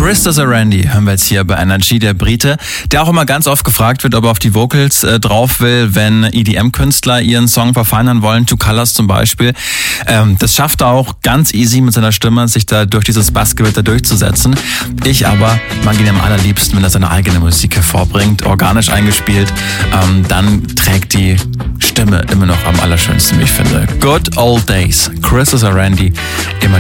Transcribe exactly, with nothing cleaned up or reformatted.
Chris Randy hören wir jetzt hier bei Energy, der Brite, der auch immer ganz oft gefragt wird, ob er auf die Vocals äh, drauf will, wenn E D M-Künstler ihren Song verfeinern wollen, Two Colors zum Beispiel. Ähm, das schafft er auch ganz easy mit seiner Stimme, sich da durch dieses Bassgewitter durchzusetzen. Ich aber mag ihn am allerliebsten, wenn er seine eigene Musik hervorbringt, organisch eingespielt. Ähm, dann trägt die Stimme immer noch am allerschönsten, wie ich finde. Good Old Days, Chris Randy, immer